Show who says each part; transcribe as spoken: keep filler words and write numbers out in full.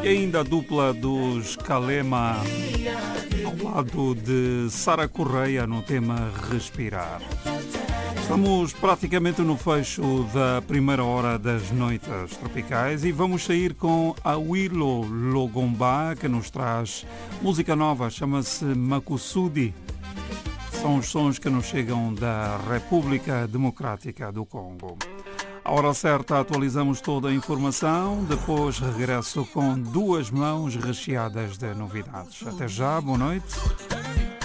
Speaker 1: E ainda a dupla dos Kalema ao lado de Sara Correia no tema Respirar. Estamos praticamente no fecho da primeira hora das noites tropicais e vamos sair com a Willow Logomba, que nos traz música nova, chama-se Makusudi. São os sons que nos chegam da República Democrática do Congo. À hora certa atualizamos toda a informação, depois regresso com duas mãos recheadas de novidades. Até já, boa noite.